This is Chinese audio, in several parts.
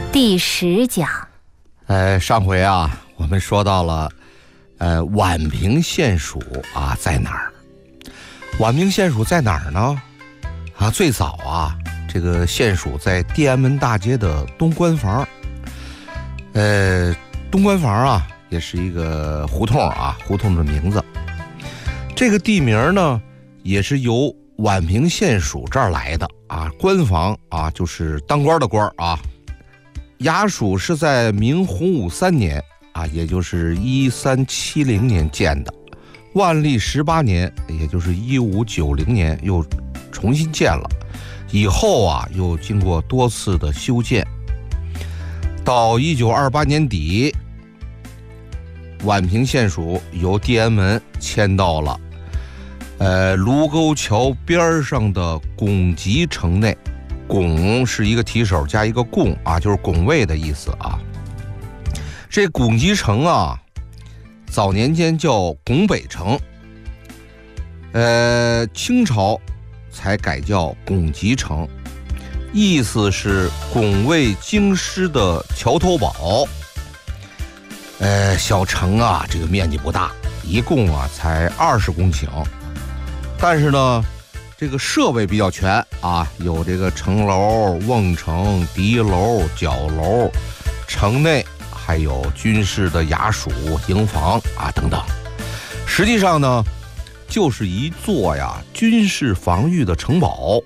第10讲。 上回啊，我们说到了，宛平县署啊在哪儿？宛平县署在哪儿呢？最早啊，这个县署在天安门大街的东关房。东关房啊，也是一个胡同啊，胡同的名字。这个地名呢，也是由宛平县署这儿来的啊。官房啊，就是当官的官啊。衙署是在明洪武3年啊，也就是1370年建的。万历18年，也就是1590年又重新建了。以后啊，又经过多次的修建。到1928年底，宛平县署由天安门迁到了卢沟桥边上的拱集城内。拱是一个提手加一个贡啊，就是拱卫的意思啊。这拱集城啊，早年间叫拱北城，清朝才改叫拱集城，意思是拱卫京师的桥头堡。小城啊，这个面积不大，一共啊才20公顷，但是呢，这个设备比较全啊，有这个城楼、瓮城、敌楼、角楼，城内还有军事的衙署、营房啊等等。实际上呢，就是一座呀军事防御的城堡。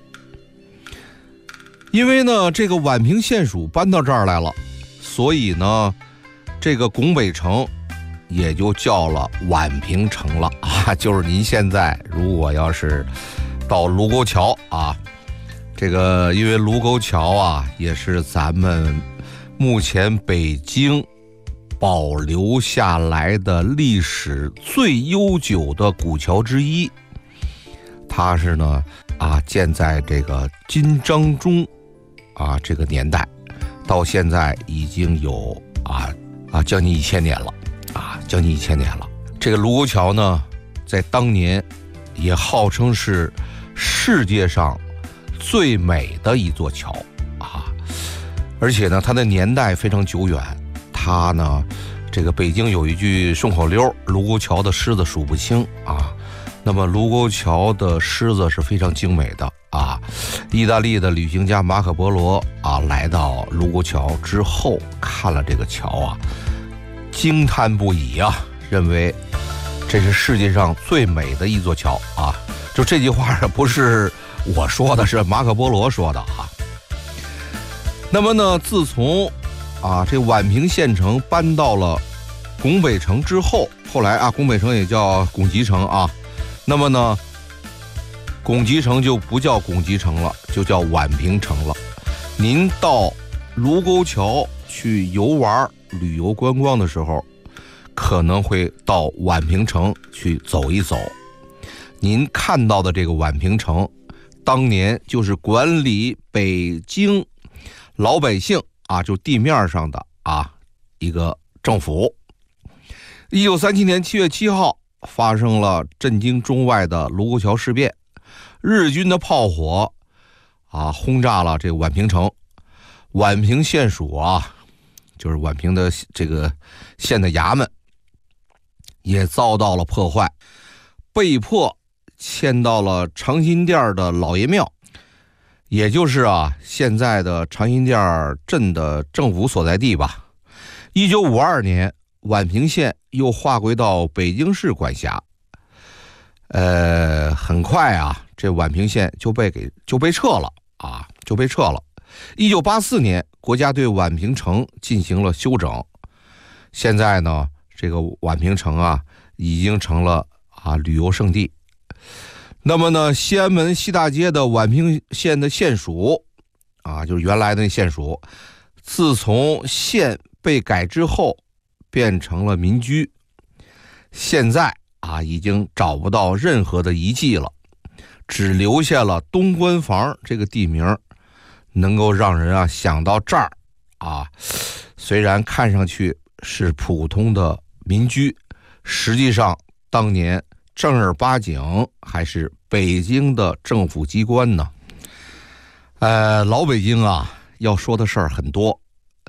因为呢，这个宛平县署搬到这儿来了，所以呢，这个拱北城也就叫了宛平城了啊。就是您现在如果要是到卢沟桥啊，这个因为卢沟桥啊也是咱们目前北京保留下来的历史最悠久的古桥之一。它是呢建在这个金章中啊这个年代，到现在已经有将近1000年了啊，将近1000年了。这个卢沟桥呢，在当年也号称是世界上最美的一座桥啊，而且呢，它的年代非常久远。它呢，这个北京有一句顺口溜：卢沟桥的狮子数不清啊。那么卢沟桥的狮子是非常精美的啊。意大利的旅行家马可波罗啊，来到卢沟桥之后，看了这个桥啊，惊叹不已啊，认为这是世界上最美的一座桥啊。就这句话不是我说的，是马可波罗说的啊。那么呢，自从这宛平县城搬到了拱北城之后，后来拱北城也叫拱集城啊。那么呢，拱集城就不叫拱集城了，就叫宛平城了。您到卢沟桥去游玩、旅游观光的时候，可能会到宛平城去走一走。您看到的这个宛平城，当年就是管理北京老百姓就地面上的一个政府。1937年7月7号发生了震惊中外的卢沟桥事变，日军的炮火轰炸了这个宛平城。宛平县署就是宛平的这个县的衙门也遭到了破坏，被迫迁到了长辛店的老爷庙，也就是现在的长辛店镇的政府所在地吧。1952年，宛平县又划归到北京市管辖。很快这宛平县就被撤了就被撤了。1984年，国家对宛平城进行了修整，现在呢，这个宛平城已经成了旅游胜地。那么呢，西安门西大街的宛平县的县署就是原来的那县署，自从县被改之后，变成了民居。现在已经找不到任何的遗迹了，只留下了东关房这个地名，能够让人想到这儿虽然看上去是普通的民居，实际上当年正儿八经还是北京的政府机关呢。老北京要说的事儿很多，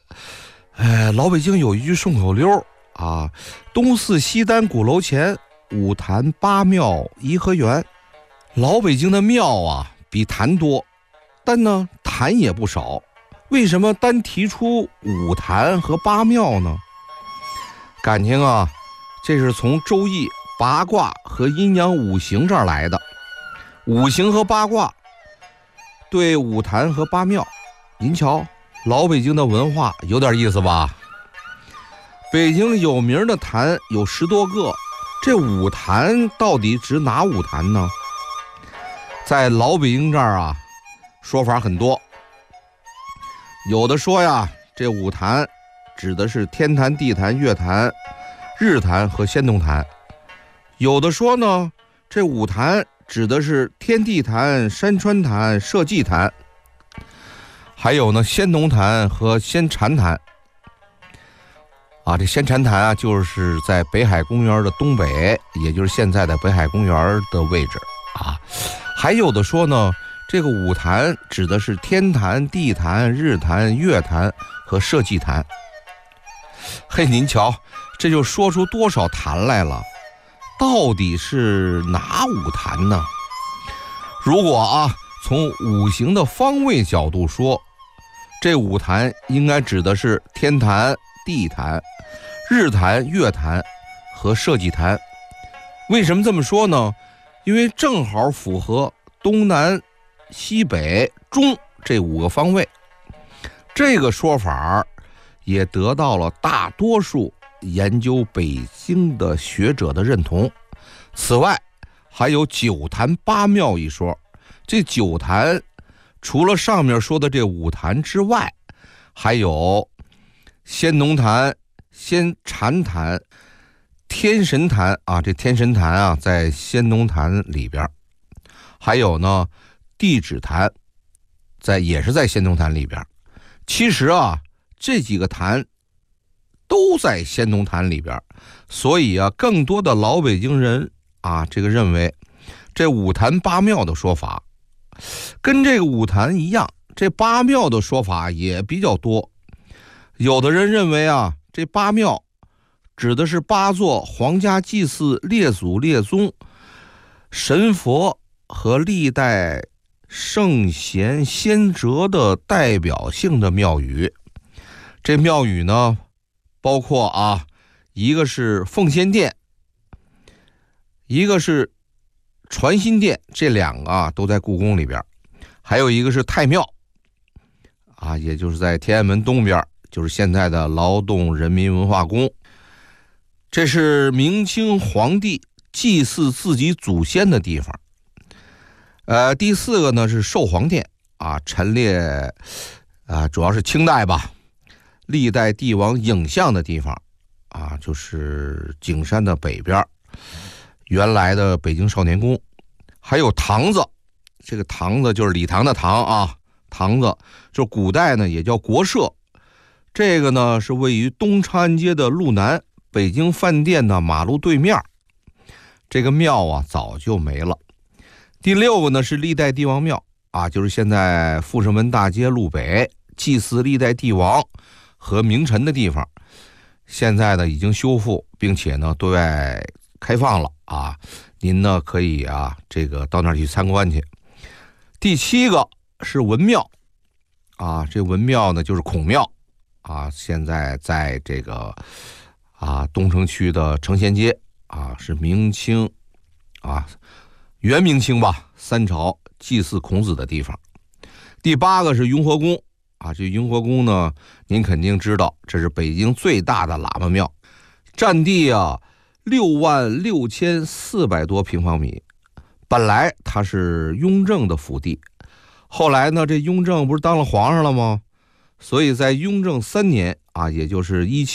老北京有一句顺口溜啊，东四西单鼓楼前，五坛八庙颐和园。老北京的庙啊比坛多，但呢坛也不少。为什么单提出五坛和八庙呢？感情啊，这是从周易、八卦和阴阳五行这儿来的。五行和八卦对五坛和八庙，您瞧，老北京的文化有点意思吧？北京有名的坛有10多个，这五坛到底指哪五坛呢？在老北京这儿啊，说法很多。有的说呀，这五坛指的是天坛、地坛、月坛、日坛和仙农坛。有的说呢，这五坛指的是天地坛、山川坛、社稷坛。还有呢，仙农坛和仙禅坛。这仙禅坛啊，就是在北海公园的东北，也就是现在的北海公园的位置啊。还有的说呢，这个五坛指的是天坛、地坛、日坛、月坛和社稷坛。嘿，您瞧，这就说出多少坛来了？到底是哪五坛呢？如果从五行的方位角度说，这五坛应该指的是天坛、地坛、日坛、月坛和社稷坛。为什么这么说呢？因为正好符合东南西北中这5个方位。这个说法也得到了大多数研究北京的学者的认同。此外还有9坛8庙一说。这9坛除了上面说的这5坛之外，还有仙农坛、仙禅坛、天神坛这天神坛在仙农坛里边。还有呢地质坛也是在仙农坛里边。其实这几个坛都在仙农坛里边，所以更多的老北京人这个认为这5坛8庙的说法跟这个5坛一样，这8庙的说法也比较多。有的人认为这8庙指的是8座皇家祭祀列祖列宗神佛和历代圣贤先哲的代表性的庙宇。这庙宇呢，包括一个是奉先殿，一个是传心殿，这2个都在故宫里边。还有一个是太庙也就是在天安门东边，就是现在的劳动人民文化宫。这是明清皇帝祭祀自己祖先的地方。第4个呢是寿皇殿陈列主要是清代吧，历代帝王影像的地方就是景山的北边，原来的北京少年宫。还有堂子，这个堂子就是礼堂的堂堂子就是古代呢也叫国社。这个呢是位于东长安街的路南，北京饭店的马路对面。这个庙早就没了。第6个呢是历代帝王庙就是现在阜成门大街路北祭祀历代帝王和名臣的地方。现在呢已经修复，并且呢对外开放了您呢可以这个到那儿去参观去。第7个是文庙这文庙呢就是孔庙现在在这个东城区的承贤街是明清元明清吧3朝祭祀孔子的地方。第8个是雍和宫这雍和宫呢您肯定知道，这是北京最大的喇嘛庙，占地66400多平方米。本来它是雍正的府邸，后来呢这雍正不是当了皇上了吗？所以在雍正3年也就是